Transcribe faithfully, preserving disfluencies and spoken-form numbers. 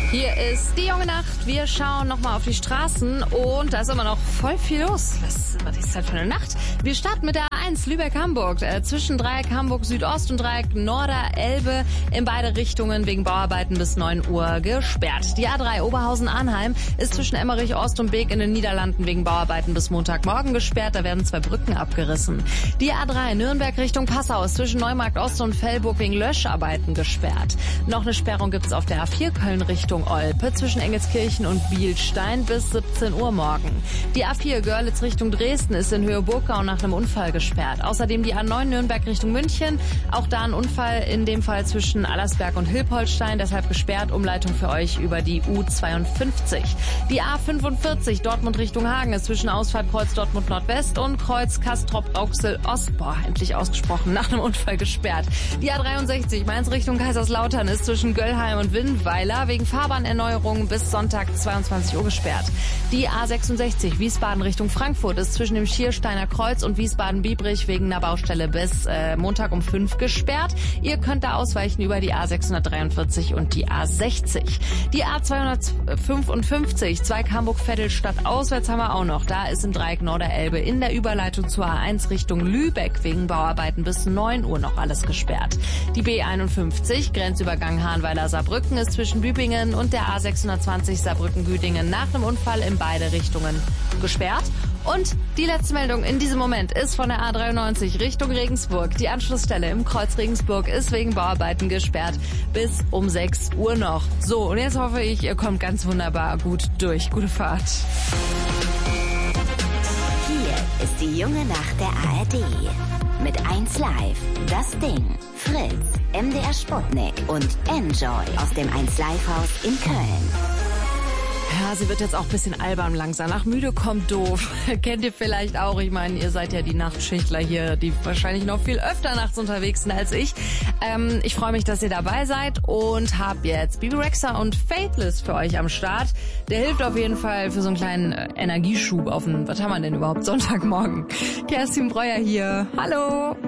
Hier ist die junge Nacht. Wir schauen nochmal auf die Straßen und da ist immer noch voll viel los. Was, was ist das für eine Nacht? Wir starten mit der A eins Lübeck-Hamburg. Äh, zwischen Dreieck Hamburg Südost und Dreieck Norder-Elbe in beide Richtungen wegen Bauarbeiten bis neun Uhr gesperrt. Die A drei Oberhausen-Arnheim ist zwischen Emmerich Ost und Beek in den Niederlanden wegen Bauarbeiten bis Montagmorgen gesperrt. Da werden zwei Brücken abgerissen. Die A drei Nürnberg Richtung Passau ist zwischen Neumarkt Ost und Fellburg wegen Löscharbeiten gesperrt. Noch eine Sperrung gibt's auf der A vier Köln Richtung Olpe zwischen Engelskirchen und Bielstein bis siebzehn Uhr morgen. Die A vier Görlitz Richtung Dresden ist in Höhe Burgau nach einem Unfall gesperrt. Außerdem die A neun Nürnberg Richtung München. Auch da ein Unfall, in dem Fall zwischen Allersberg und Hilpoltstein, deshalb gesperrt. Umleitung für euch über die U zweiundfünfzig. Die A fünfundvierzig Dortmund Richtung Hagen ist zwischen Ausfahrt Kreuz Dortmund Nordwest und Kreuz Kastrop-Rauxel-Ost, boah, endlich ausgesprochen, nach einem Unfall gesperrt. Die A dreiundsechzig Mainz Richtung Kaiserslautern ist zwischen Göllheim und Winnweiler wegen Fahrbahnerneuerung bis Sonntag zweiundzwanzig Uhr gesperrt. Die A sechsundsechzig Wiesbaden Richtung Frankfurt ist zwischen dem Schiersteiner Kreuz und Wiesbaden-Biebrich wegen einer Baustelle bis äh, Montag um fünf gesperrt. Ihr könnt da ausweichen über die A sechshundertdreiundvierzig und die A sechzig. Die A zweihundertfünfundfünfzig Zweig Hamburg-Vettelstadt auswärts haben wir auch noch. Da ist im Dreieck Norderelbe in der Überleitung zur A eins Richtung Lübeck wegen Bauarbeiten bis neun Uhr noch alles gesperrt. Die B einundfünfzig Grenzübergang Hahnweiler-Saarbrücken ist zwischen Bübingen und der A sechshundertzwanzig Saarbrücken-Güdingen nach einem Unfall in beide Richtungen gesperrt. Und die letzte Meldung in diesem Moment ist von der A dreiundneunzig Richtung Regensburg. Die Anschlussstelle im Kreuz Regensburg ist wegen Bauarbeiten gesperrt bis um sechs Uhr noch. So, und jetzt hoffe ich, ihr kommt ganz wunderbar gut durch. Gute Fahrt. Hier ist die junge Nacht der A R D. Mit eins Live, Das Ding, Fritz, M D R Sputnik und Enjoy aus dem eins Live Haus in Köln. Ja, sie wird jetzt auch ein bisschen albern langsam. Nach müde kommt doof. Kennt ihr vielleicht auch. Ich meine, ihr seid ja die Nachtschichtler hier, die wahrscheinlich noch viel öfter nachts unterwegs sind als ich. Ähm, ich freue mich, dass ihr dabei seid und hab jetzt Bebe Rexha und Faithless für euch am Start. Der hilft auf jeden Fall für so einen kleinen äh, Energieschub auf den, was haben wir denn überhaupt, Sonntagmorgen. Kerstin Breuer hier. Hallo.